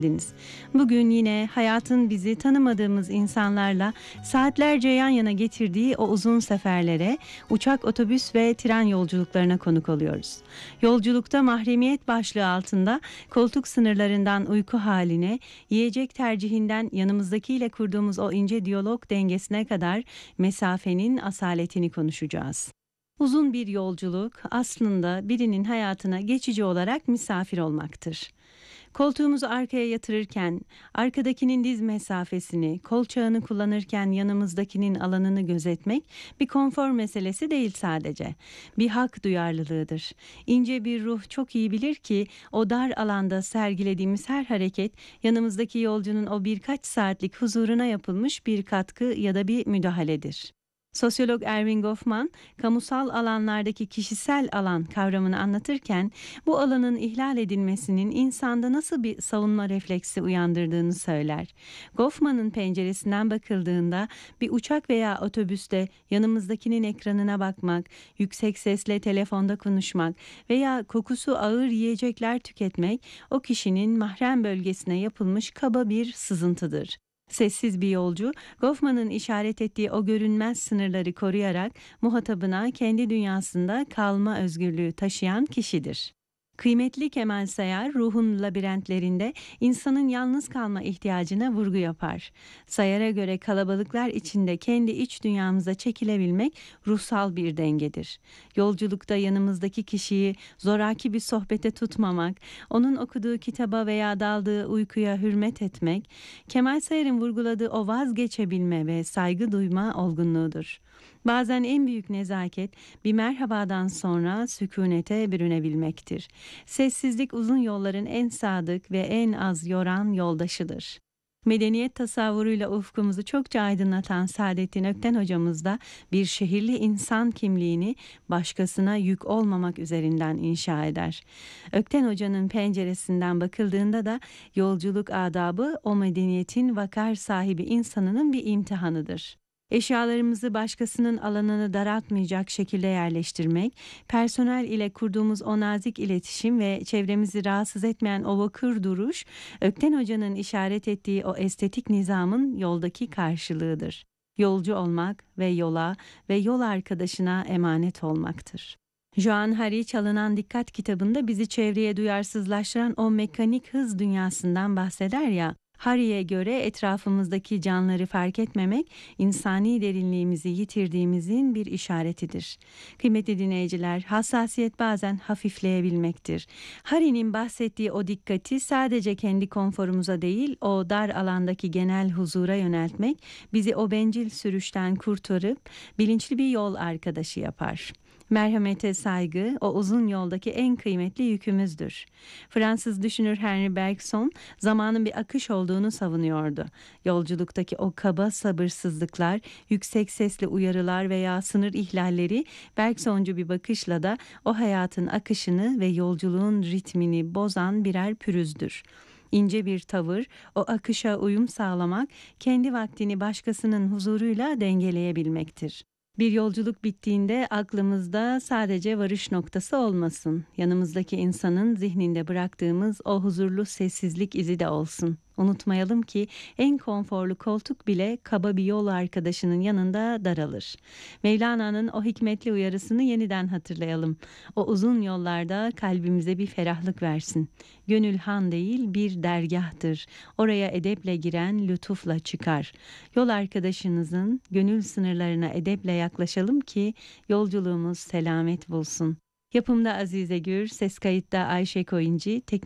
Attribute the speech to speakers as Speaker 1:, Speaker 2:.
Speaker 1: geldiniz. Bugün yine hayatın bizi tanımadığımız insanlarla saatlerce yan yana getirdiği o uzun seferlere, uçak, otobüs ve tren yolculuklarına konuk oluyoruz. Yolculukta mahremiyet başlığı altında koltuk sınırlarından uyku haline, yiyecek tercihinden yanımızdakiyle kurduğumuz o ince diyalog dengesine kadar mesafenin asaletini konuşacağız. Uzun bir yolculuk aslında birinin hayatına geçici olarak misafir olmaktır. Koltuğumuzu arkaya yatırırken, arkadakinin diz mesafesini, kolçağını kullanırken yanımızdakinin alanını gözetmek bir konfor meselesi değil sadece. Bir hak duyarlılığıdır. İnce bir ruh çok iyi bilir ki o dar alanda sergilediğimiz her hareket yanımızdaki yolcunun o birkaç saatlik huzuruna yapılmış bir katkı ya da bir müdahaledir. Sosyolog Erving Goffman, kamusal alanlardaki kişisel alan kavramını anlatırken bu alanın ihlal edilmesinin insanda nasıl bir savunma refleksi uyandırdığını söyler. Goffman'ın penceresinden bakıldığında bir uçak veya otobüste yanımızdakinin ekranına bakmak, yüksek sesle telefonda konuşmak veya kokusu ağır yiyecekler tüketmek o kişinin mahrem bölgesine yapılmış kaba bir sızıntıdır. Sessiz bir yolcu, Goffman'ın işaret ettiği o görünmez sınırları koruyarak muhatabına kendi dünyasında kalma özgürlüğü taşıyan kişidir. Kıymetli Kemal Sayar, Ruhun Labirentlerinde insanın yalnız kalma ihtiyacına vurgu yapar. Sayar'a göre kalabalıklar içinde kendi iç dünyamıza çekilebilmek ruhsal bir dengedir. Yolculukta yanımızdaki kişiyi zoraki bir sohbete tutmamak, onun okuduğu kitaba veya daldığı uykuya hürmet etmek, Kemal Sayar'ın vurguladığı o vazgeçebilme ve saygı duyma olgunluğudur. Bazen en büyük nezaket bir merhabadan sonra sükunete bürünebilmektir. Sessizlik uzun yolların en sadık ve en az yoran yoldaşıdır. Medeniyet tasavvuruyla ufkumuzu çokça aydınlatan Saadettin Ökten hocamız da bir şehirli insan kimliğini başkasına yük olmamak üzerinden inşa eder. Ökten hocanın penceresinden bakıldığında da yolculuk adabı o medeniyetin vakar sahibi insanının bir imtihanıdır. Eşyalarımızı başkasının alanını daraltmayacak şekilde yerleştirmek, personel ile kurduğumuz o nazik iletişim ve çevremizi rahatsız etmeyen o vakır duruş, Ökten Hoca'nın işaret ettiği o estetik nizamın yoldaki karşılığıdır. Yolcu olmak ve yola ve yol arkadaşına emanet olmaktır. Joan Hari Çalınan Dikkat kitabında bizi çevreye duyarsızlaştıran o mekanik hız dünyasından bahseder ya, Hari'ye göre etrafımızdaki canlıları fark etmemek, insani derinliğimizi yitirdiğimizin bir işaretidir. Kıymetli dinleyiciler, hassasiyet bazen hafifleyebilmektir. Hari'nin bahsettiği o dikkati sadece kendi konforumuza değil, o dar alandaki genel huzura yöneltmek, bizi o bencil sürüşten kurtarıp bilinçli bir yol arkadaşı yapar. Merhamete saygı o uzun yoldaki en kıymetli yükümüzdür. Fransız düşünür Henri Bergson zamanın bir akış olduğunu savunuyordu. Yolculuktaki o kaba sabırsızlıklar, yüksek sesli uyarılar veya sınır ihlalleri Bergsoncu bir bakışla da o hayatın akışını ve yolculuğun ritmini bozan birer pürüzdür. İnce bir tavır, o akışa uyum sağlamak, kendi vaktini başkasının huzuruyla dengeleyebilmektir. Bir yolculuk bittiğinde aklımızda sadece varış noktası olmasın. Yanımızdaki insanın zihninde bıraktığımız o huzurlu sessizlik izi de olsun. Unutmayalım ki en konforlu koltuk bile kaba bir yol arkadaşının yanında daralır. Mevlana'nın o hikmetli uyarısını yeniden hatırlayalım. O uzun yollarda kalbimize bir ferahlık versin. Gönül han değil bir dergahtır. Oraya edeple giren lütufla çıkar. Yol arkadaşınızın gönül sınırlarına edeple yaklaşalım ki yolculuğumuz selamet bulsun. Yapımda Azize Gür, ses kayıtta Ayşe Koyuncu, teknik